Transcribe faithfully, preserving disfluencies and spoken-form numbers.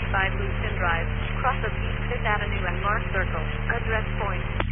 five Lewiston Drive, cross of East Fifth Avenue and Mars Circle. Address point.